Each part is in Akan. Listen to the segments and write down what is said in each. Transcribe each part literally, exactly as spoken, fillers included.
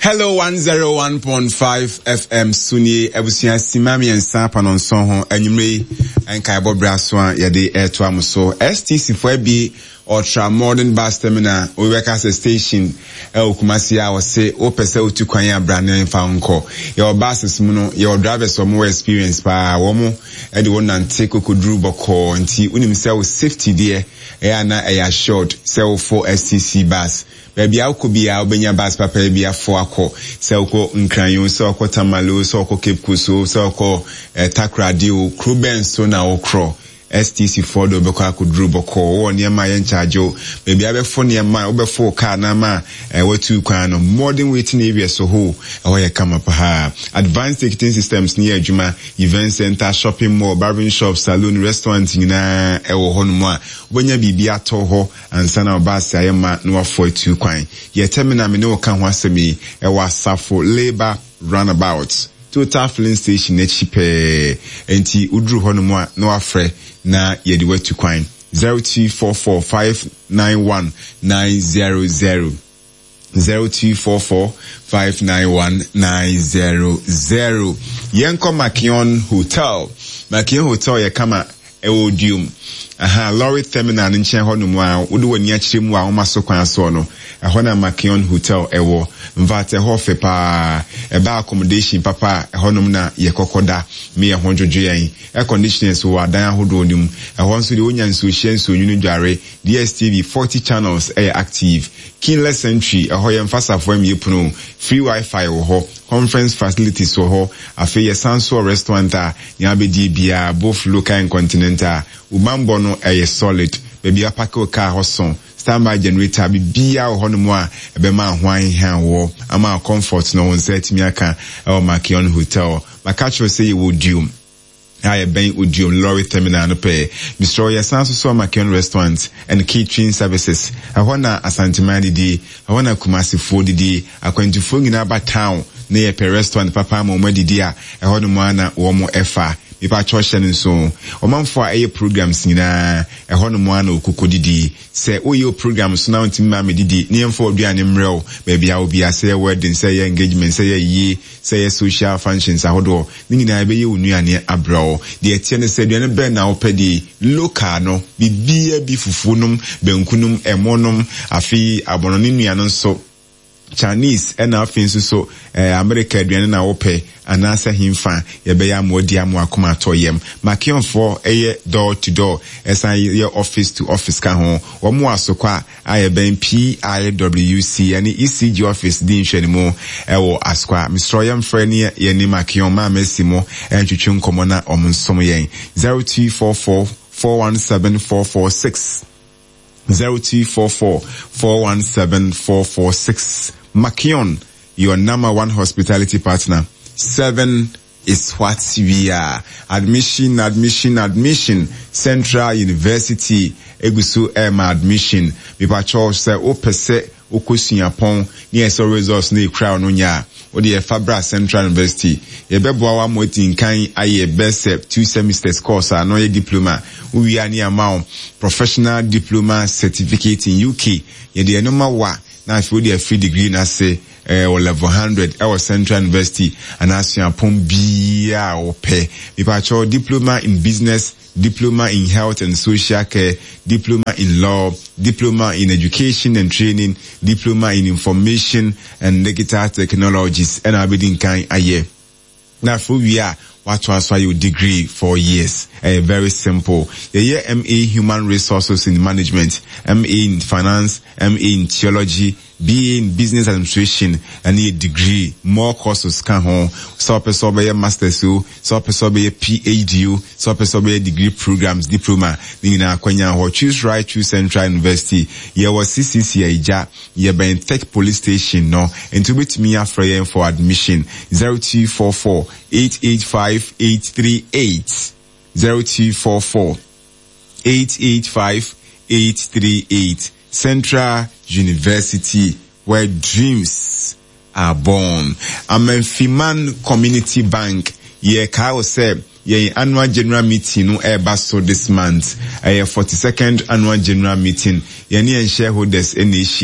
Hello one oh one point five F M Sunni Ebusia Simami and Sapa non son ho enyumre enka ebo braswa yede eto amuso S T C for bi ultra modern bus terminal we work as a station e okumasi a wo se o pese otu kwan ya brane fa nko your buses mu no your drivers or more experience pa wo mo e de won ante kokodru boko nti unim se wo safety there e na e ya short se wo for S T C bus baby akobia obenya bus papa bia fo akọ se uko nkranyo se uko tamalo se uko Cape Kuso se uko eh, takradio kruben so na okro S T C for do beko akudru boko wo niam aye nchajo baby abefo niam ma obefo car na ma eh, watu kwan no modern waiting area so ho e wo ye kama pa ha advanced ticketing systems near adwuma event center shopping mall barbering shop saloon restaurant nyina e wo ho no a obenya bibia to ho ansa na obase aye ma no afo tu kwan ye terminal me ne wo kan ho asemi e wa safo labor runabout total filling station na chipe enti udru ho no mo no afre na yedi wetu kwan zero two four four five nine one nine zero zero zero two four four five nine one nine zero zero Yenko Makion Hotel Makion Hotel ye kama Eodium aha lorry terminal nchen ho no mu a wodo wani akire mu a wo maso kwan so no ehọ na Makion Hotel ewo mvate ho fe pa eba accommodation papa ehọ no na ye kokoda me ye ho dwodwo yan air conditioners wo adan ahodo onim ehọ nso de onya nso hye nso nyunu dware D S T V forty channels air active keyless entry ehọ ye mfasa fo am yepuno free wifi wo ho conference facilities wo ho afi ye sanso restaurant a nya bedi bia both local and continental ubambo no aye solid baby apake car hoson standby generator bi bia ho no mo a ebe ma hwan han wo ama comfort no won set mi aka e o Makion Hotel makacho say you would do I ben Udium lorry terminal no pay destroy your sans so Makion restaurants and catering services I wanna asantimani di I wanna Kumasi food di akwantu fo nyina ba town na ye per restaurant papa mo madidi a e ho no mo ana wo mo efa Ipa choshen so omanfo a programs nyina e ho no mo ana okukodidi se oyo programs na ntimi ma medidi ne yemfo oduane mrew baby a obi ase wedding say engagement say yi say social functions ahodo ni nyina be ye onuane abrew de etie ne se duane be na opedi local no bibia bi fufunum benkunum emonom afi abononi nuane nso Chinese and our fins so America aduane na wope anasa himfa ye be ya modi amu akoma toyem Makion for a door to door esan ye office to office ka ho wo mo asokwa aye ben P I W C and E C G office din hwani mo e wo asokwa Mister Yam friend ye ni Makion ma mesimo entwetwe nkomo na omonsom yen zero two four four four one seven four four six zero two four four four one seven four four six Makion, your number one hospitality partner. Seven is what we are. Admission, admission, admission. Central University, Egusu Emma admission. Mipa Church say, o pese, o kusinya pon, ni eso results ni crown onya. O di Fabra Central University. Yebebo wa mweti nkai aye best two semesters course no ye diploma. We are ni amount professional diploma certificate in U K. Ye di enoma wa. Now if you do a free degree na say eh or level one hundred our Central University and as you pon bia or pay people diploma in business, diploma in health and social care, diploma in law, diploma in education and training, diploma in information and digital technologies and abiding kind a year. Now for we are what transfer your degree for years. Uh, very simple. The year M A Human Resources in Management, M A in Finance, M A in Theology, B A in Business Administration, and a degree. More courses can home. So person be a master's, so person be a P H D, so person be a degree programs, diploma. Nina kwanya ho choose right, choose Central University. Ye was C C C Aja, ye be in Tech Police Station no. And to bit me after for admission zero two four four eight eight five eight three eight. Zero two four four eight eight five eight three eight. Central University, where dreams are born. Amenfiman Community Bank. Ye kao se ye annual general meeting no eba so this month. A forty-second annual general meeting. Ye ni shareholders in Asia.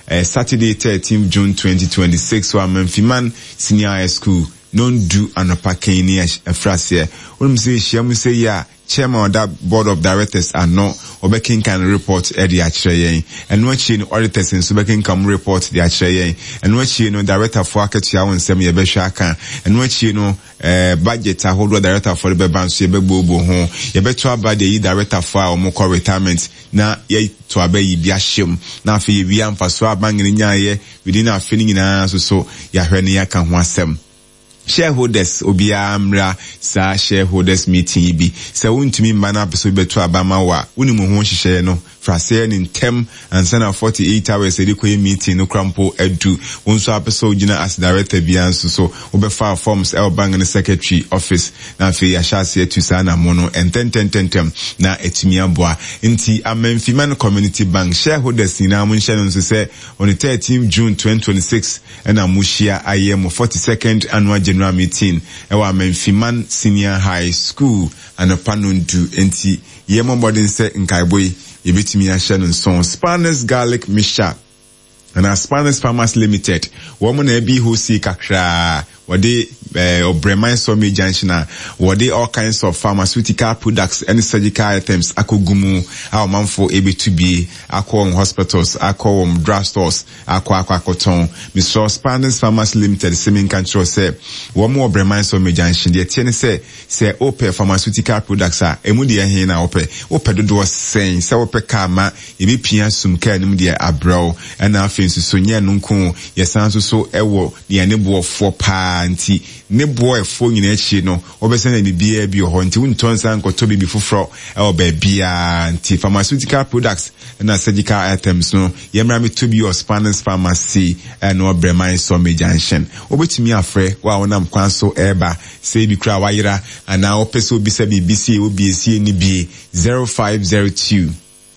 uh, Saturday thirteenth June twenty twenty-six wa Memfiman Senior High School non do anopakeni a phrase here. When say Shamu say ya chairman of that board of directors are no obekin can report Eddie Achreyen and what you auditors in Subekin come report the Achreyen and what you know director for Akatia and Semi Beshaka and what you know uh budget a hold director for the Bebansu Bebobo home you better about the director for our Moko retirement na ye to abe biashim na fi bi amfa so abangin nyaye within our feeling in so so ya hwene ya kan ho asem. Shareholders obia amra sa shareholders meeting bi se wontumi mana beso beto abama wa unimu ho hihye no frase ni ntem ansana forty-eight hours edikoye meeting no crampo edu wonso apeso gina as director bianso so obefa forms el bang ne secretary office na fe ya shase etu sana mono enten ten ten ten na etumi aboa nti Amemfiman community bank shareholders ni na mo nhye no se on the thirteenth June twenty twenty-six and amushia ayem forty-second annual general meeting ewa Memfiman Senior High School and panundu enti yemo bodin se nkaiboy yebitimi ahye no son Spanish garlic mixture and a Spanish Farmers Limited woman na bi hosi kakra wade eh Obreman Somi Junction wade all kinds of pharmaceutical products and surgical items akogumu how manfo able to be akọ hospitals akọ drugstores akọ akwakoton Mister Spanish Farmers Limited semin control say woman Obreman Somi Junction dey tie ne say say ope pharmaceutical products a emu dey hin na ope ope dodo sen say ope kama ebi pia sum ka nim dey abrow and afin so nya nunku yesan so so ewo dey ne bo for pa anti ne boy fo nyina echi no obese na bibia bi ho nti wonton san koto bibi foforo e oba bia anti pharmaceutical products na surgical items no yemra me to be your Spanish pharmacy and no Obreman Somi Junction obetimi afre wa wonam kwan so eba say bi kra wayira ana opeso bi se bbc obc ni bi zero five zero two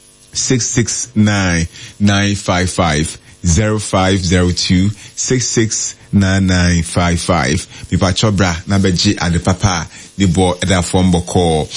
six six nine nine five five zero five zero two six six nine nine five five. Pipa chobra na beji ade papa the boy eda form boko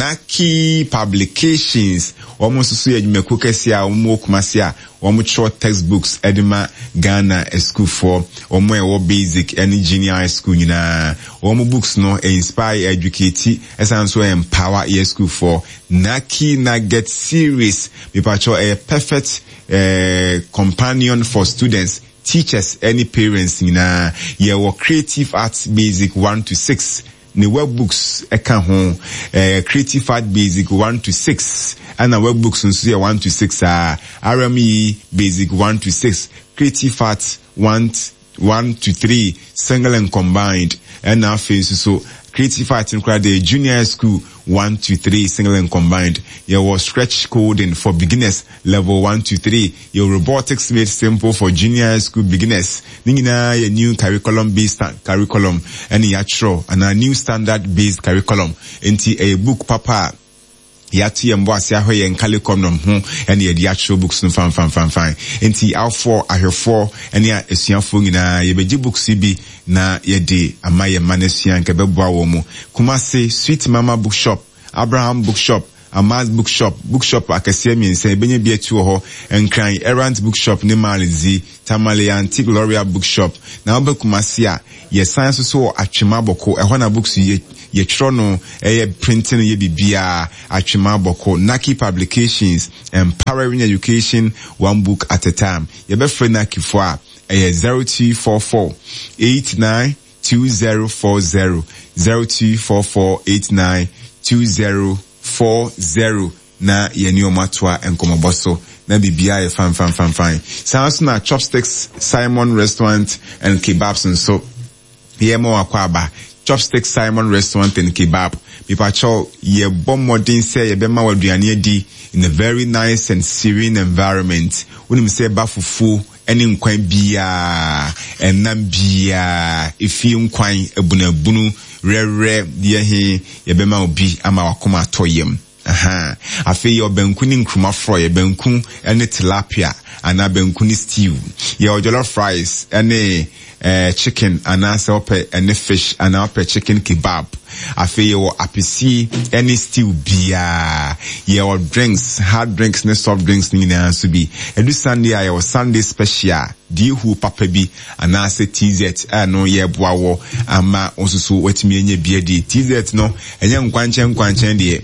Naki Publications omo susu ye jumeku kesia omo kumasia omo short textbooks edima Ghana school for omo ewo basic and junior school nyina omo books no inspire, educate esan so empower ye school for Naki Nugget series pipa cho a perfect uh, companion for students, teachers, any parents in a year creative arts basic one to six. The workbooks eka ho uh, creative art basic one to six and the workbooks nso one to six are R M E basic one to six, creative art one one to three, single and combined, and now face so creative art in the junior school one to three, single and combined. There was stretch coding for beginners level one to three. Your robotics made simple for junior school beginners. Ningina a new curriculum based curriculum and yatro and a new standard based curriculum. Into a book papa. Yati embo asia hoye enkale komnom ho ene ye dia actual books no fan fan fan fan enti al four ahwefo ene asuafo nyina ye beji books bi na ye de amaye manesia nke beboa wo mu Kumasi Sweet Mama Bookshop, Abraham Bookshop, Amaz Bookshop, Bookshop akese miense benye bi atu ho enkran Errant Bookshop ne Malizi Tamale Antique Gloria Bookshop na obe Kumasi a ye science so atwema boko ehona books ye ye trono eh printing ye bibia atwema boko Naki Publications, empowering education one book at a time. Ye be free Naki for eh zero two four four eight nine two zero four zero zero two four four eight nine two zero four zero na ye ni omatwa enkomoboso na bibia ye fan fan fan fan. Sounds na Chopsticks Simon Restaurant and Kebabs and so ye mo akwaba Chopsticks Simon Restaurant and Kebab. Pipacho ye bom modin say ye bema waduane di in a very nice and serene environment. Unim say bafufu eni nkwan bia enam bia efi nkwan ebunabunu rere ye he ye bema obi ama wakoma toyem. aha afi your benku ni nkruma fry benku ene tilapia ana benku ni stew your jollof rice ene eh chicken ana se ope ene fish ana ope chicken kebab afi your apisi any stew bia your drinks hard drinks ne soft drinks ni na so bi edu Sunday ayo your Sunday special di hu papa bi ana se T Z ano ye boawo ama osusu wetimi enye bia di T Z no enye nkwanche nkwanche de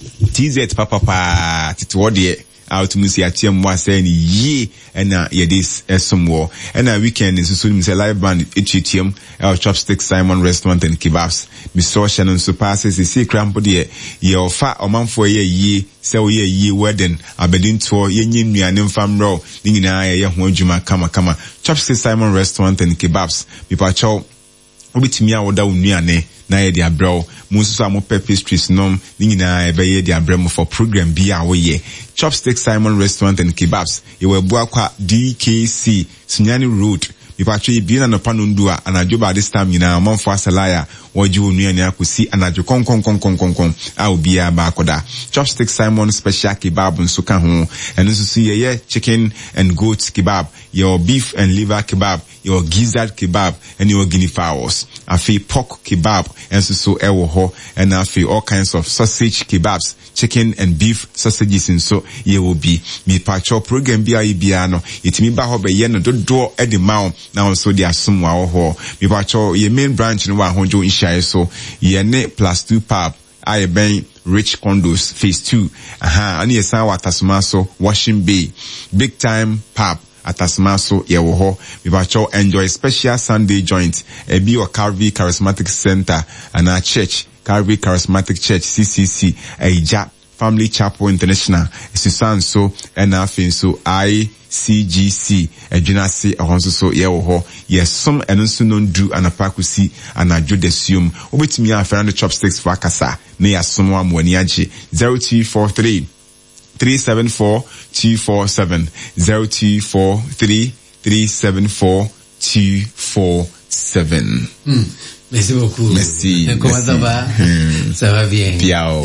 T Z papa pa titwo de out musi atia mwa say ni ye na ye this esomwo na weekend nso so mi say live band etitiam our Chopstick Simon Restaurant and Kebabs mi so Shannon so passes the see crampo de ye ofa omanfo ye ye say ye ye wedding abedin to ye nnuane mfamro ni nyina ye ho adwuma kama kama Chopstick Simon Restaurant and Kebabs mi pa chow obitimi a woda nnuane na ye dia bro mususu amo pastries nom ni nyina e be ye dia bro for program bi a wo ye Chopstick Simon Restaurant and Kebabs ye we buakwa D K C Sunyani Road Mipacho ye bina no panundua anajo ba this time nyina monfo asalaya woju onuane akosi anajo kon kon kon kon kon kon a obia ba akoda Chopstick Simon special kebab nso ka ho eno susu ye ye chicken and goat kebab your beef and liver kebab your gizzard kebab and your guinea fowls afi pork kebab enso so ewo ho and afi all kinds of sausage kebabs chicken and beef sausages nso ye will be mi pacho program bia bia no itimi ba ho be ye no dodo e de mawo na also dia somwa ho mi pacho ye main branch no wa hojo inshae so ye ne plus two pub I ben Rich Condos phase two aha ani yesa watasuma so washing bay big time pub atasmaso ye wo ho mi ba cho enjoy special Sunday joint e bi o Calvary Charismatic Center and a church Calvary Charismatic Church C C C Eja Family Chapel International Susan so and afin so I C G C Ejunasi ahonso so ye wo ho yes some enso no do anapakusi anajo desium obetimi afan the Chopsticks for akasa na yasom amwani age zero two four three three seven four two four seven zero two four three three seven four two four seven. Mm. Merci beaucoup. Merci. Comment merci. Ça va? Mm. Ça va bien. Piao.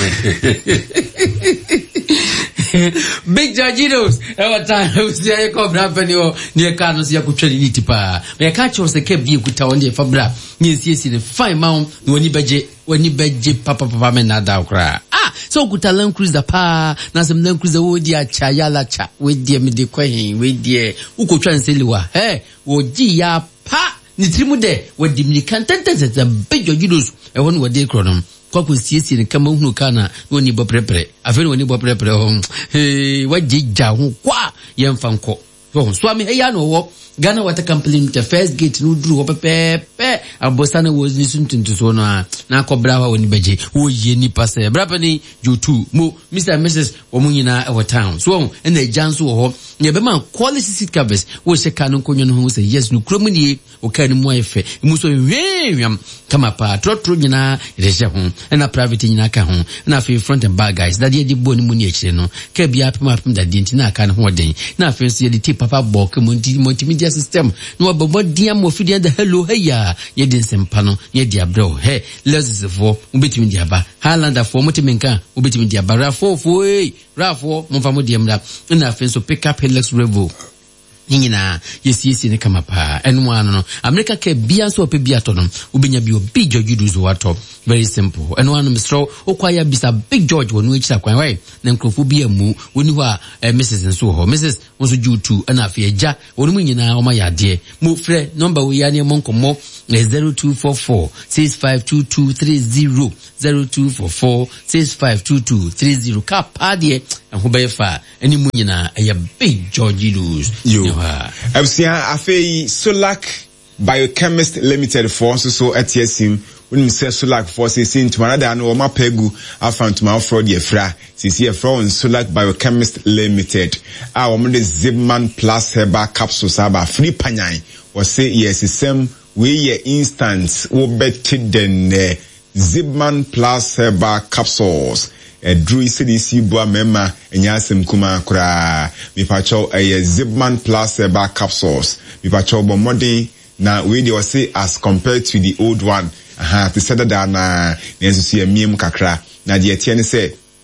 Big Georginos, ewa time usiya yeko brapa niyo niye kano siya kuchali niti pa. Mea kacho se kebi kuta wande fabra. Nye siye si de fine maum ni wani beje wani beje papa papa mena da ukra. Ah, so kuta Land Cruiser pa na sem Land Cruiser wodi ya cha yala cha wedi ya mide kwenye wedi ya uko chwa nseliwa. Hey, wodi ya pa ni trimu de wedi mnikantente za Big Georginos ewa ni wadi kronom. Kwa kusiyesi ni kama hunu kana wani boprepre afeni wani boprepre hon eh wajija hu kwa yemfanko so swami eyano wo Ghana Water Company the first gate no duru pepepe abosana wo ni suntuntu so na na kobra wa woni beje wo ye ni pase brapa ni jotu mo Mister and Missus wo munyina e town so na ejanso wo ho ne be man quality seat covers wo se kanu konyo no ho say yes no kromu ni o kan mu efe mu so hwehwam kama pa trotro nyina reje ho na private nyina ka ho na fe front and back guys that ye di boni mu ni ekire no ka bia pema pem da di ntina aka no ho den na fe so ye di tip papa bok monti multimedia system no bobo dia mo fi dia the hello heya ye din sempa no ye dia bro he let's for ubetimi dia ba Highlander for motimenka ubetimi dia ba rafo fo eh rafo mo fa mo dia mra na fe so pick up Hilux Revo nyina yesi yesi ne kama pa enu ano no America ke bia so pe bia to no ubenya bi obi George Dudu wato very simple enu ano mistro okwaya bisa Big George wonu echi kwan wai na nkrofo bia mu woni ho a eh, Missus nso ho Missus nso jutu na afi eja wonu mu nyina o ma yade mu frɛ number we ya ne monkomo zero two four four six five two two three zero zero two four four six five two two three zero ka pa de ho be fa eni mu nyina e Big George Dudu yo Absia afei Solak Biochemist Limited for so so atiesim when say Solak for say sin to another no ma pegu afant ma fraud ye fra sisi ye fra on Solak Biochemist Limited a wo de Zipman Plus Herbal Capsules aba free panyan or say yes sem we ye instant wo better than uh, Zipman Plus Herbal Capsules a drew C D C boa mema enyasem kuma kura mi pacho a Zipman Plus Herbal Capsules mi pacho bo modern na we dey say as compared to the old one aha to said that na nesusu emiem kakra na de tie ne say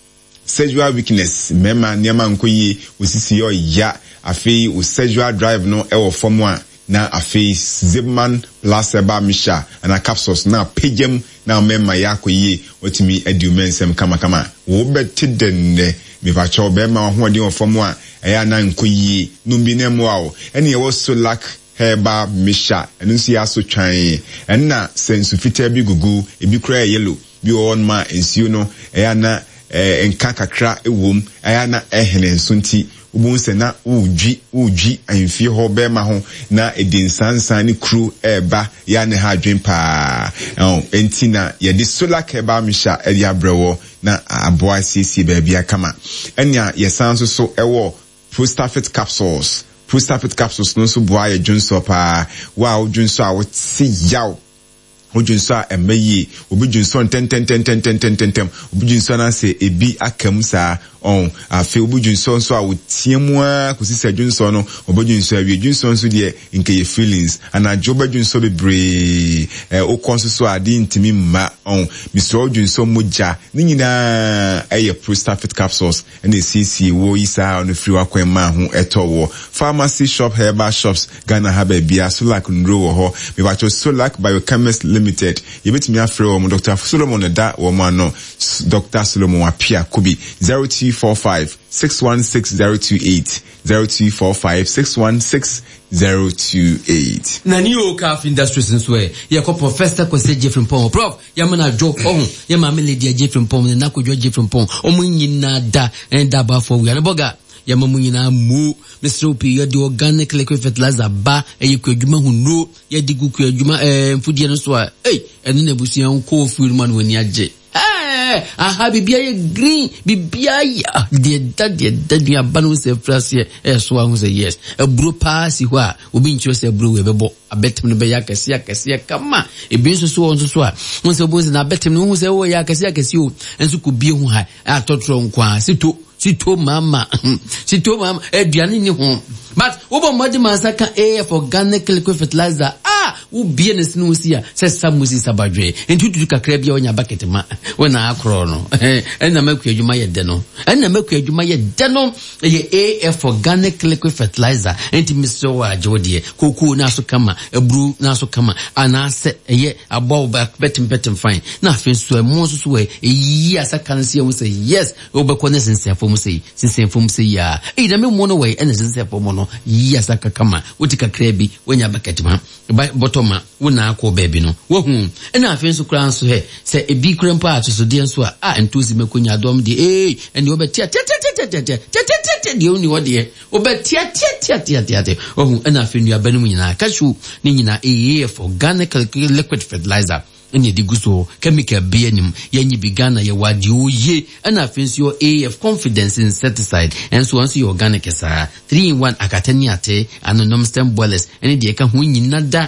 sexual weakness mema niama nkoyi osisi yo ya afi o sexual drive no e wo form na afi Zipman plus eba misha na capsules na pagem na mema yakoyi otimi adumensem kama kama wo betidenne me va cho be ma ho de wo form a eya na nkoyi numbi na mu awo ene ye wo Solak Herbal Misha enu si aso twan enna sensu fita bi gugu ebi kura yellow bi on ma ensuo no eya na enka kakra ewom eya na ehene nsunti ubun se na udwi udwi anfie ho be ma ho na edinsansan ni kru eba ya ne ha adwen pa oh enti na ye di Solak Herbal Misha e dia brewo na aboa sisi ba bia kama enya ye sanso so ewo Prostafit capsules Prostafit capsules no so boa ye dwunso pa wow dwunso a woti yaw ojunso a emeyi obi dwunso ten ten ten ten ten ten ten obi dwunso na se ebi akam sa on afi obi dwunso so a wotiemu a kosisa dwunso no obi dwunso awie dwunso so de nke ye feelings ana joba dwunso bebre eh okonso so ade ntimi ma on misro dwunso moja ni nyina eye Prostafit capsules and the C C wo isa on free akwan ma ho etowo pharmacy shop herbal shops Ghana ha bia Solak nro wo ho me ba cho Solak Biochemist Limited yebetimi afre wo Doctor Solomon da wo ma no Doctor Solomon apia kubi zero two four five six one six zero two eight zero two four five six one six zero two eight. Na new calf industries nso e ye ko Professor Kwesi Jeffrey Pong prof ya mana jo ohun ya ma me lady Jeffrey Pong na ko jo Jeffrey Pong omu nyina da en da ba for we na boga ya mamu nyina mu Mister Opi ya di organic liquid fertilizer ba e ku adwuma hunu ya di ku ku adwuma eh mfudie no so a eh eno na busia nko ofuru man wani age eh aha bibia ye green bibia ya de da de da dua banu se frase eh so ahu se yes e bro pass ho a obi nchiro se bro we bebo abetem no be ya kase akase kama e bi nso so nso so a won se bo se na abetem no hu se wo ya kase akase o enso ku bie hu ha atotro nkwa sito sito mama sito mama eduane ni ho but obo modi masaka A F organic liquid fertilizer ah wo bie ne sinu sia se samusi sabadwe entutu kakra bia onya bucket ma wona akro no enna maku adwuma ye de no enna maku adwuma ye de no ye A F organic liquid fertilizer enti miso wa jodie koku na so kama ebru na so kama anase ye abo back betim betim fine na afin so e mo so so e yi asaka nse wo say yes obekọ ne sense fo mo say sense fo mo say ya e na me mo no we ene sense fo mo no yi asaka kama wotika krabi wonya bucket ma botoma wona akọ baby no wo hu ena afin so kran so he se ebi kran pa atoso de nso a a entozi mekonya dom de eh ene obetia tia tia tia tia tia tia tia de oni wode obetia tia tia tia tia wo hu ena afin ya banum nyina kashu ni nyina A F organic liquid fertilizer ene di gusto chemical be anim yanyi bigana ya wadi oye ana afensi yo A F confidence insecticide enso onso yo organic sa three in one akatani ate anonom stem boilers ene de ka hu nyina da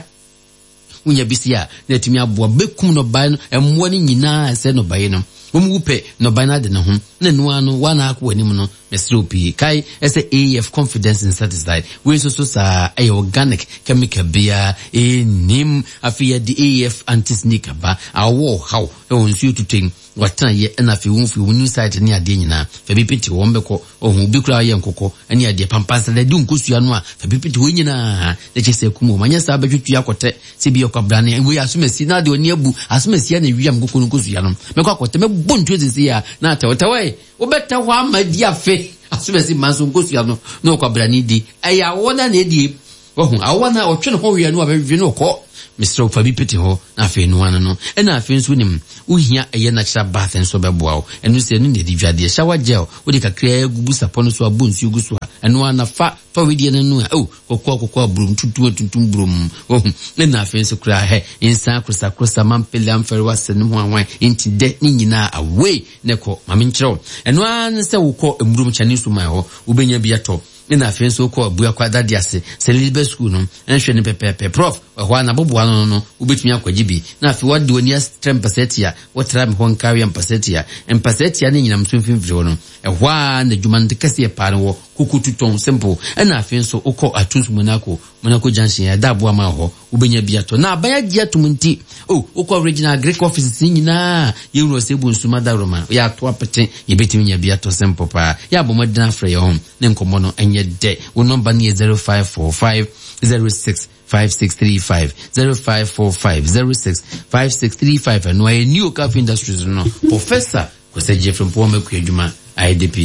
unya bisia na timi aboa bekum no bai no emwo ni nyina se no bai no omupe no bai na de no ho na nuwa no wana akọ anim no Mister Opi kai ese A F confidence insecticide we so so sa a organic chemical bia enim afia di A F anti snake ba awo how e wonsu tuteng watana ye na fi wonfi wonu site ni ade nyina fa bipiti wo mbekọ ohun bi kura ye nkokọ ani ade pampasa da di nkosua no a fa bipiti wo nyina de chese kumo manya sa betwetu akote se bi okobra ne we asumasi na de oni abu asumasi na wiam nkokọ nkosua no mekọ akote me bontu zezi ya na atawtawe obeta ho amadi afe asumasi manso nkosua no na okobra ni di aya wona na edi ohun awona otwe no ho wi anu abewi no ko Mister Fabi peti ho na afi no anu no e na afi nso nim uhia eye natural bath enso beboa o enu se enu ne di dwade shower gel wo de kakra gugu sapono so abu nsu gugu so enu ana fa to we de enu a o kokko kokko brum tutu tuntum brum o e na afi nso kra he insa krosa krosa mampele amfere wasenu ho anwan enti de ni nyina away ne ko mame nkyerɛw enu an se wo kɔ emrum chane so mai ho wo benya bi ato ina afin so ko abua kwada diase celebrate school no enhwe ne pepepe prof ho na bobo no no ubetumi akwaji bi na afi wadi oni ten percent ya wotra me hon carry ten percent ya ten percent ya ne nyinam so mfimfiri no ehwa na dwuma nte kase pa no kuku tuton simple ena afin so okọ Atus Monaco Monaco Junction ya dabu ama ho ubenya biato na abaya dia tumunti oh okọ regional Greek office nyina ye wuro sebu nsuma da roma ya to apete ye betimi nya biato simple pa ya bomodina frɛ ye hom ne nkomo no enye de wo number ne zero five four five zero six five six three five zero five four five zero six five six three five and why new cafe industries no professor Kwese Jeffrey Mpoma Kuyejuma I D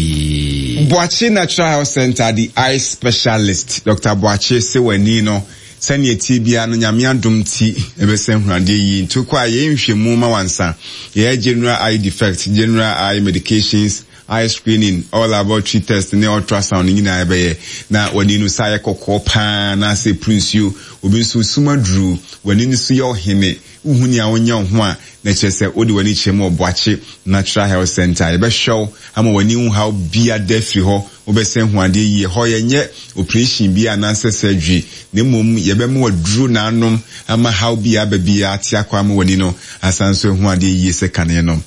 P Boache Natural Health Center the eye specialist Doctor Boache se wani no sani eti bia no nyame adom ti ebese hurade yi ntukwa ye nhwemu ma wansa ye general eye defect general eye medications eye screening all laboratory test ne ultrasound nyina ebeye na wani no sa ye kokko pa na se prince you obi so sumadru wani ni so ye ohene uhuni a wonya ho a na chese odi wani chemu Oboache Natural Health Center ebe show ama wani hu how bia defri ho obese huade yi ho yenye operation bia na surgery ne mom yebe mo wadru na anom ama how bia ba bia atia kwa ama wani no asanso huade yi se kane no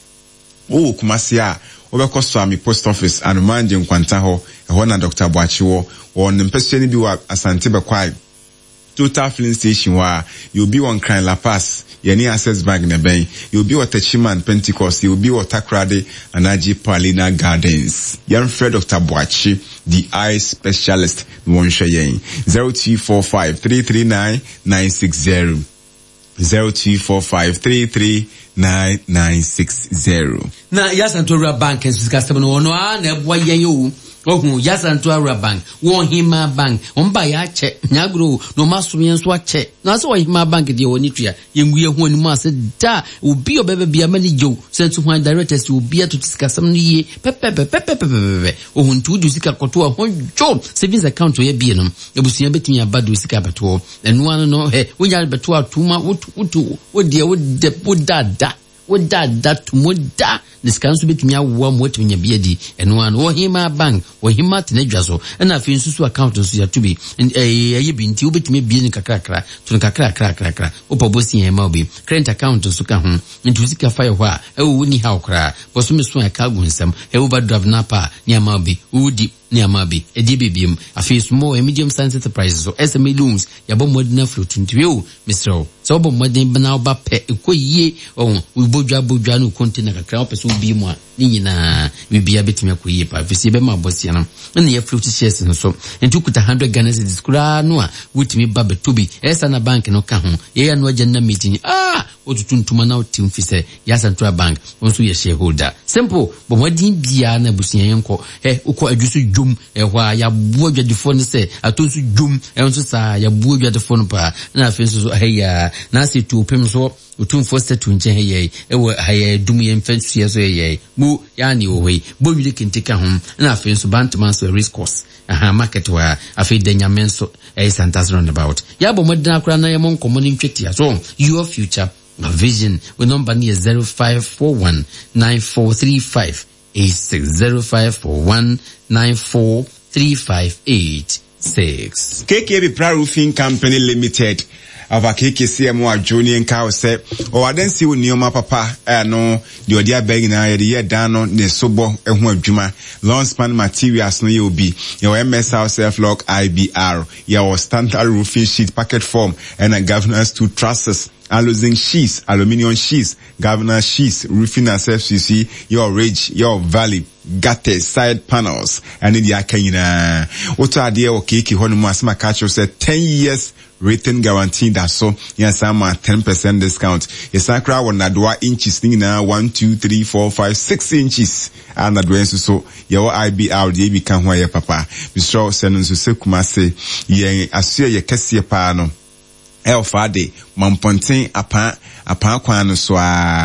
o kumase a obekọ Swami Post Office anumanje nkwanta ho ho na Doctor Boache wo won mpese ni bi wa Asante Bekwai Total Filling Station wa you'll be on Cran La Paz yeni Access Bank na ben you'll be at Techiman Pentecost you'll be at Takrade and Aji Palina Gardens yan Fred Doctor Boache the eye specialist won shayen zero two four five three three nine nine six zero zero two four five three three nine nine six zero na Yasantora Bank and customer no no na boy yen Ohu Yasantua Bank, won hima bank, omba ya che, nyagro, no masu yenso che. Na so hima bank de onitria, yenguye hu ni ma se da, ubi obebe bia mani jo, send to one directors to be to discuss some ye, pepe pepe pepe pepe. Ohu ntu du sika kotoa hon jo, savings account ye bi no. Ebusia betimi abadu sika beto. Enu anu no he, wonya beto atuma, wutu wutu, wodi wodi wodada. Woda that moda diskanso betumi awo amotimi nya biadi eno an wo hima bank wo hima tenadwa so na afi nsusu account nso ya tubi eh ayi bi nti obetumi bie ni kakrakra tun kakrakra kakra opobosi yen ma obi current account nso ka ho nti usika fa yo a e wo ni ha okra boso me so aka gunsam e overdraft na pa ni ama obi udi ni amabi edi bibim afi small and medium sized enterprises so S M E loans yabo modern float nti o Mister so bo modern bana oba pe ekoyie o we bodwa bodwa no container kakra opeso bi mu a ni nyina we bia betimi akoyie pa fi se be ma bosia no na ye float shares no so nti kuta one hundred Ghana cedis kura no a wutimi ba betubi esa na bank no ka ho ye ya no agenda meeting ah otutuntuma na otim fi se Yasantua Bank onso ye shareholder simple bo modern bia na busia yenko eh uko adwusu dwum ehwa ya buo dwadefo no se atonso dwum enso sa ya buo dwadefo no pa na afi so heya na se tu pem so utum foster tu nche heya ewo heya dum ye mfansu ye so heya mu ya ni owe bo wi kintika ho na afi so bantman so risk course aha market wa afi denya menso e santas roundabout ya bo modena kura na ye mon komoni ntwetia so your future a vision with number near zero five four one nine four three five eight six zero five four one nine four three five eight six. K K B Pra Roofing Company Limited. Ava K K C M O Joni and Cow say, oh, I didn't see with Neoma Papa, eh, no, the idea begging I the year down on the sobo and one juma, long span materials no you be, your M S R self lock I B R, your standard roofing sheet packet form, and a governance two trusses. Aluzinc sheets, aluminium sheets, governor sheets, roofing and F C C, your ridge, your valley, gutters, side panels, and in the Akina. What idea or Kiki Honuma Catcher said ten years written guarantee that so, yes, I'm a ten percent discount. Yes, I crowd on Nadwa inches, now one, two, three, four, five, six inches. And that so, your I B R, the become where papa. Mister Senus Sekumase, ye, assure ye Cassia Pano. Elfade, Mampontin, apa, apa kwano so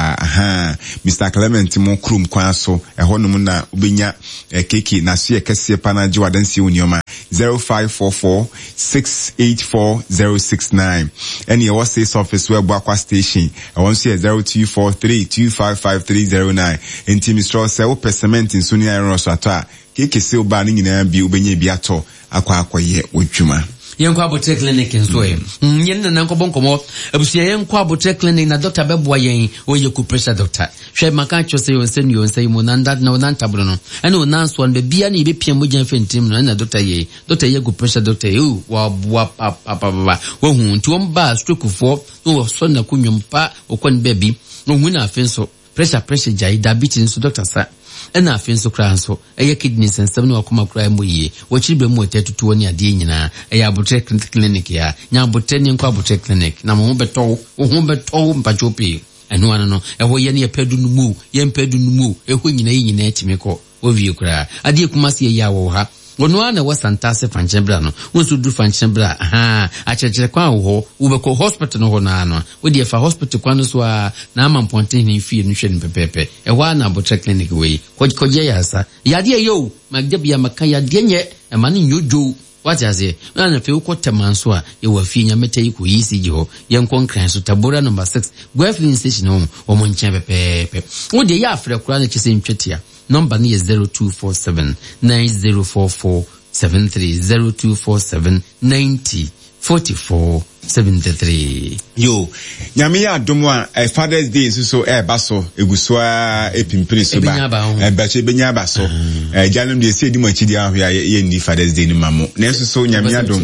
aha, Mister Clement mo krum kwanso, e hono mu na ubenya e keki na so ye kese pa na jiwa dansi unioma zero five four four six eight four zero six nine. Any your sales office where Bwakwa station, I want to say zero two four three two five five three zero nine. Enti Mister Se o percement in Suni Iron so ata, keki se o ba ni nyina bi ubenye bi ato akwa akwa ye odwuma. yenkwa abotre clinic nso e yen na nanko bonkomo abusia yenkwa abotre clinic na doctor beboa yen oye ku pressure doctor hwe maka chose yo nse yo nse mu nanda na onantabro no ene onanso on be bia na yebepia mogyan fentim no na doctor ye doctor ye ku pressure doctor you wa wa papa papa wo hu nti on ba stroke fo no so na kunwumpa okwan baby no hu na afenso pressure pressure jai diabetes nso doctor sa ena afenso kra nso eye kidney sensem no akoma kra mu yie wo chiribe mu otetutu oni ade nyina eye abotre clinic ya nya abotre ni nkwa abotre clinic na mo beto wo beto mpachopi eno ano no eho ye ne yepedu no mu ye mpedu no mu eho nyina yi nyina etimeko wo vie kra ade kumase ye ya wo ha wono ana wasantase fanchembra no wonso du fanchembra aha achechire kwa wo wo be hospital no ho na no wo de fa hospital kwa no so a na amamponte ni fie no hwe ni pepepe e wa na abotre clinic we koje yasa yade yo magde bia maka yade nye e mane nyojo wajaze na fe uko temanso a ye wa fie nyamete yi ko yisi ji ho ye nkonkran so tabora number six gweflin station home o mo nche pepepe wo de ya afre kura na chese ntwetia number ni is zero two four seven nine zero four four seven three zero two four seven ninety forty-four seventy-three. Yo, nyame ya adomo a eh, Father's Day so so eh baso egusua epimpini so ba eh bache benya baso eh janum de se di mo chidi ahwe ya ye ni Father's Day ni mamo na so so nyame adom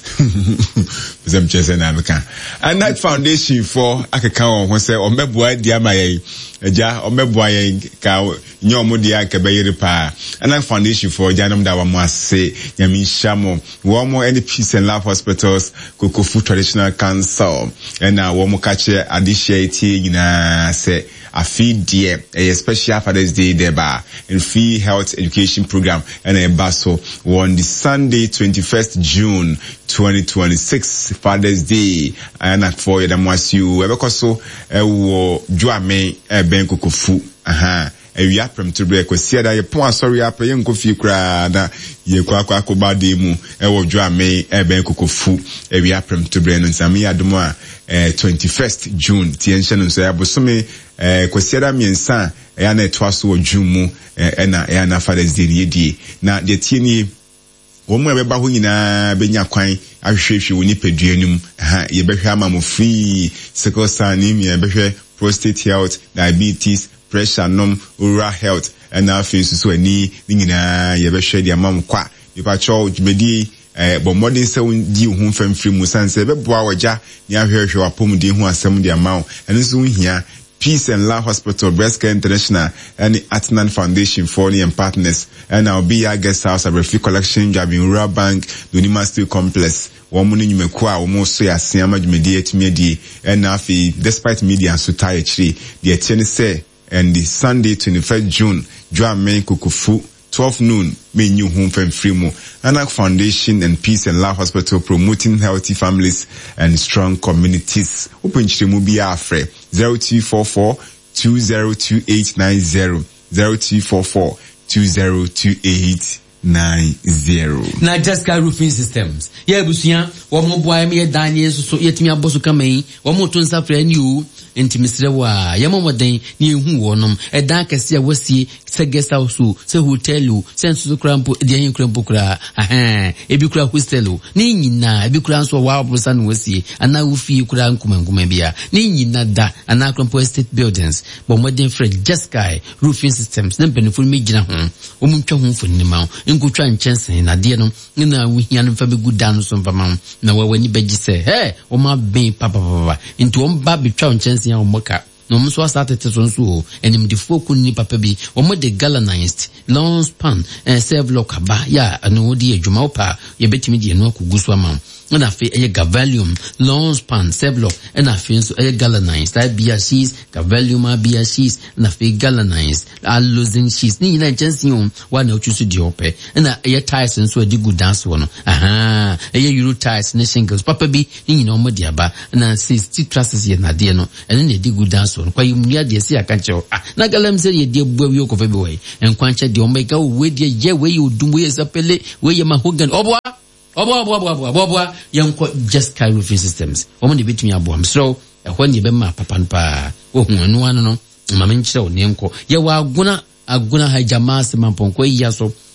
zem chese na meka and that foundation for akeka won ho se o mebua di amaye eja o mebua ye ka nyo mo di akebe yire pa and that foundation for janum da wa mo ase nyame shamo wo mo any Peace and Love hospitals Kokofu Traditional Council and now wo mo ka che adisheti nyina se afi die a special Father's Day deba and free health education program and a baso on the Sunday twenty-first June twenty twenty-six Father's Day and for you damwas you ebekoso e wo dwame e ben Kokofu aha ewi aprem to break kwesi da ye pon asori apa ye nkofi kra na ye kwa kwa koba de mu e wo dwame e ben Kokofu ewi aprem to break no nsame adomo a twenty-first June tienhye no so ya bosome eh kwesi da miensa e na etwa so odwumu e na e na Father's Day ye die na de tie ni wo mu ebeba ho nyina benya kwan ahwehwehwe woni peduanum ha ye behwe ama mo free sickle cell anemia behwe prostate health diabetes pressure nom oral health and now face so ani nyina ye behwe dia mam kwa nipa cho djumedi eh bo modern se di hu famfiri mu sanse be boa waja ni ahwehwe wapom di hu asem dia mawo eno so hia Peace and Love Hospital, Breast Care International, and the Atnan Foundation for the partners. And I'll be our guest house at Refi Collection, Jabin Rural Bank, the Unima Steel Complex. One morning you may call almost say a Siama mediate media, and now despite media and so tired tree, the attorney say, and the Sunday twenty-first June, Joa Main Kokofu, twelve noon, may new home from Fremo, Anak Foundation and Peace and Love Hospital promoting healthy families and strong communities. Open Chimubi Afre, zero two four four two zero two eight nine zero, zero two four four two zero two eight nine zero. Na Jessica Roofing Systems. Ye busia, wa mo boa me Daniel so yetimi aboso kamai, wa mo to nsa fra ni o. Enti misre wa ya momoden ni ehu wonom eda kase a wasi se guest house se hotel se nso krampo de yin krampo kra aha ebi kra hostel ni nyina ebi kra nso wa abrosa no wasi ana wufi kra nkuma nkuma bia ni nyina da ana krampo estate buildings bo modern Fred Jessica Roofing Systems na beneful me gina ho o mu ntwa ho foni ma nkotwa nchensen na de no na wuhia no fa be gudan so mpama na wa wani beji se he o ma ben papa papa nti o mba betwa nchensen ya omoka no mso asate tesonso enim de foku ni papa bi omo de galvanized long span and serve lock ba ya no di adwuma opa ye betimi de no akuguso ama na fe eye galvanium long span serve lock na fe so eye galvanized I B S sheets galvanium B S sheets na fe galvanized allozing sheets ni na chansi on wa na ochusu di ope na eye tiles nso adi good dance wono aha eye euro tiles na shingles papa bi ni na omo di aba na sixty trusses ye na de no ene na adi good dance wono kwa yimria de si aka nche ah na galam se ye de bua wi okofa bi we enkwanche de omo ga we de ye we odum we sapele we ye mahogan obwa obwa obwa obwa obwa obwa yanko Jessica Roofing Systems omo de bitumi abo so ehwo ne be ma papa npa ohun anu anu no mama nchire o ne nko ye wa aguna aguna ha jamaa se mamponko iya so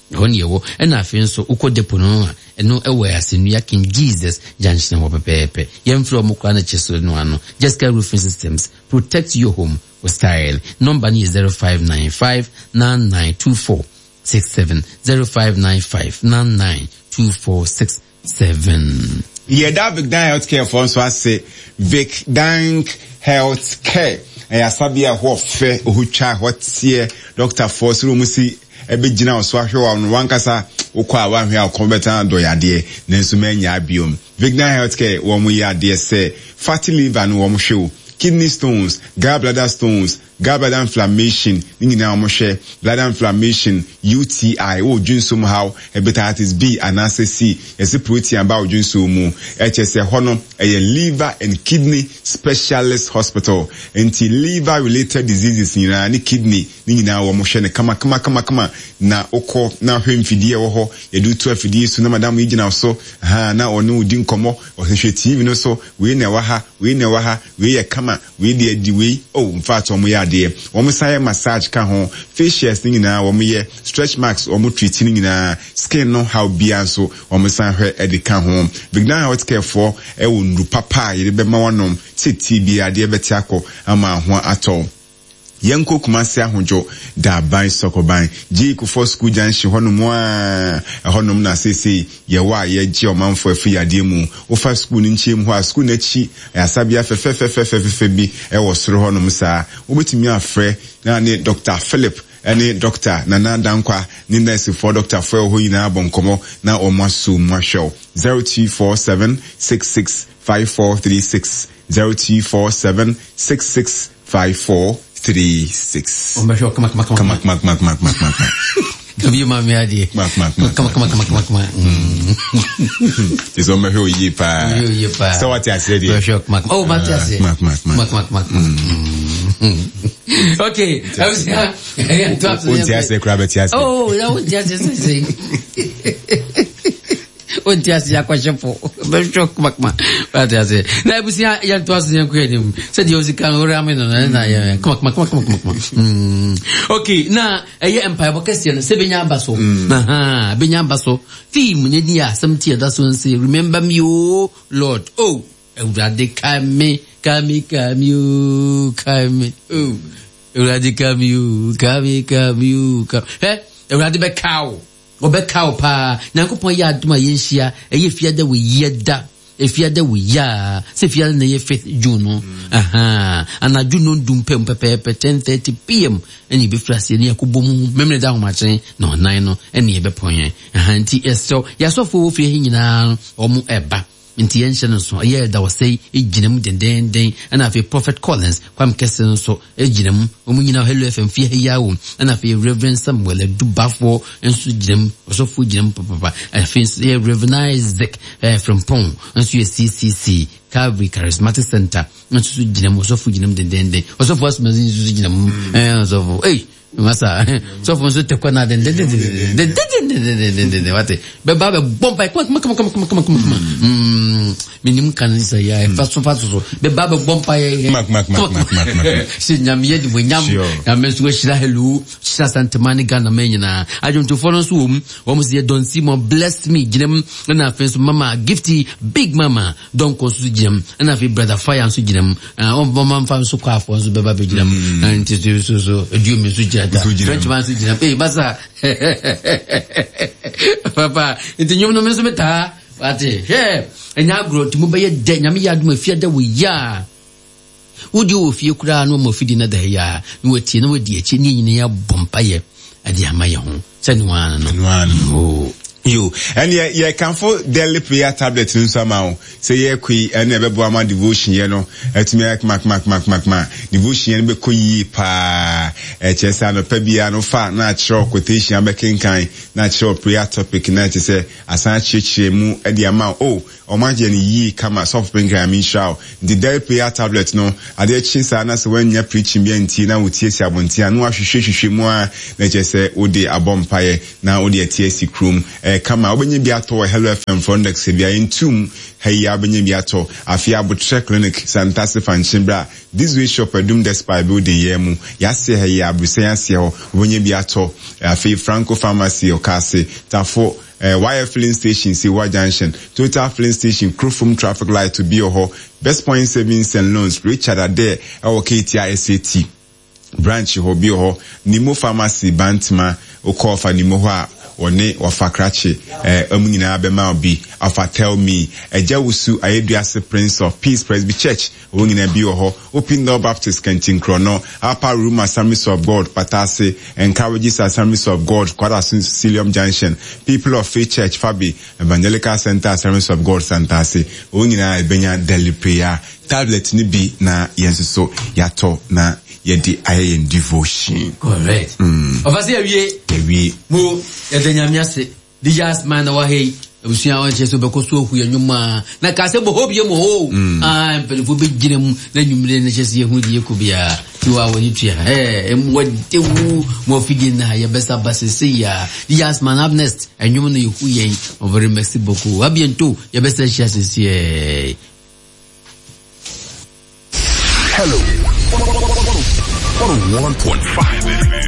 hon yewo ena afi nso uko depo no a eno ewo asenua King Jesus junction wo pepepe yemfro mo kwa na cheso no ano Jessica Roofing Systems, protect your home with style. Number is zero five nine five nine nine two four six seven, zero five nine five nine nine two four six seven. Yeah, that Vic Dank Healthcare for us was say Vic Dank Healthcare. I asabia ho fe ohucha hotie Doctor Force Rumusi ebe gina oso ahwe wa no wankasa ukwa wa hwe akombeta do yade nenso manya abiom. Vic Dank Healthcare wo mu yade se fatty liver no wo mu hwe kidney stones, gallbladder stones, gallbladder inflammation, ningina omoshe, bladder inflammation, U T I, o jun somehow, hepatitis B, and C, yesi protein ba o jun somu, H S A hono, a liver and kidney specialist hospital, anti liver related diseases, nina ni kidney, ningina omoshe, ne kama kama kama kama, na oko, na hwem fidie oho, yedu twelve fidie, so na madam yijina so, ha, na onu udin komo, o se T V no so, we ne waha, we ne waha, we ye kama, we de di we, oh, in fact, omo ya de, omo saye massage ka ho, facials ni na, omo ye, stretch marks, omo treating ni na, skin no how bia so, omo san hwe edi ka ho, Vic Dank Healthcare for, e unru papa, ye be ma wanom, ti T B a de beti ako, ama ho ato. Yanko kumasi ahunjo da ban sokoban ji ku for school junction hono mo a hono na sese ye wa ye ji o manfo afi ade mu o fa school nchi mu ha school na chi asabia fefe fefe fefe bi e wo soro hono msa obetimi afre na ne Doctor Philip ene Doctor Nana Dankwa ni nurse for Doctor for ho yina bonkomo na o maso mo show zero two four seven six six five four three six zero two four seven six six five four three six. Oh, come on, come on, come on, come on, come on, come on, come on, come on, come on. Come here, mommy, idea. Come on, come on, come on, come on, come on, come on, come on. It's on my whole year, pa. Year, pa. So what I said, oh, Matthias. Come on, come on, come on, come on, come on. Okay, I was here. Oh, that was just saying. Ontiasi ya kwa shepo besho makma batiasi na ebusi ya twasu ya kweli said yosi kan ore ameno na na ya kama kama kama kama kama okay na eye empire bokesi no se benya baso aha benya baso theme ne dia samti da so say remember me oh Lord oh ewurade kame kame kame oh kame oh ewurade kame oh kame kame oh eh ewurade be kawo obeka opa nyankopon ya aduma yenhia eye fiada we yeda e fiada we ya se fiada na ye fifth June no aha ana June ndum pem pepe ten thirty p m eni be frase ni akobom memle da homachen no nine no eni e be ponye aha nti eso ya sofo wo fie nyina omu eba nti yenhia so ye da wasei ejinam denden den ana fe Prophet Collins kwam kese so ejinam omu nyina Hello F M fie yawo ana fe Reverend Samuel Dubafo enso jinam osofo jinam papa afi Reverend Isaac from Pong enso ye C C C Calvary Charismatic Center enso jinam osofo jinam denden den osofo asmazi enso jinam eh osofo eh masa so for so te kwana den den den den den den wate be ba be bomba kwa kama kama kama kama kama mm minim kanisa ya faso faso be ba be bomba ya mak mak mak mak mak si nyamye di nyam na mesu shira helu shira santamani gana menyina ajon to follow so um wo mo se don Simon bless me ginem na fenso mama gifty big mama don ko su ginem na fi brother fire so ginem on mama fa so kwa afo so be ba be ginem anti so so edu me so French man si jina eh basa papa enti nyom no meso meta ate he enya agro timu be ye de nyame ya aduma fia da we ya wodi wo fie kura no mo fidi na da ya no watie no wodi echi ni nyine ya bompa ye ade amaye ho sani wana no oh you and yeah yeah can for daily prayer tablet in somehow say yeah kui and ebe bo ama devotion ye no etimi mak mak mak mak mak mak devotion ye be koyi pa e chesa no pa bia no fa na chiro quotation abekenkan na chiro prayer topic na te say asan chichire mu e dia ma oh o ma je ni yi kama soft brain gram in show the daily prayer tablet no ade chinsa na se wanya preaching bi anti na wotie si abontia no ahwehwe hwehwe mu a na chese odi abompa ye na odi atie si krum eh kama obenye bi ato Hello F M Fondex bia entum hey obenye bi ato afia Abutre Clinic Santase Fanchimbra this way shop adum despite building yemu yase hey abusen yase ho obenye bi ato afia Franco Pharmacy okase tafo Uh, wire filling station, Siwa Junction, Total filling station, Krufum traffic light to be ho, Best Point Savings and Loans, Richard Ade, our K T I S A T branch ho bi ho, Nimo Pharmacy Bantma, Okofa Nimo ha, one wafa krache, eh, omnyina abema obi, afa tell me, Ejawusu Ayeduase Prince of Peace Presby Church, wonyina bi ho, Open Door Baptist Kentin Krono, Upper Room Assemblies of God, Patase, encourages Assemblies of God, Kwadasun Cilium Junction, People of Faith Church, Fabi, Evangelical Center, Assemblies of God, Santase, wonyina ebenya daily prayer, tablet ni bi na yenso yato na yedi aye devotion. Correct. Mm. Ofasi ewie ewie mo edanyamiase the just man wa hey obusia wa cheso bekoso ohu yanyuma na kase bo hobie mo ho ah mpelifo beginem na nwumire na chese yehu die kubia tiwa woni tua eh emwadewu mo figi na ya besa basese ya the just man up next enwum na yehu yen over merci beaucoup abiento ya besa chese eh Hello one oh one point five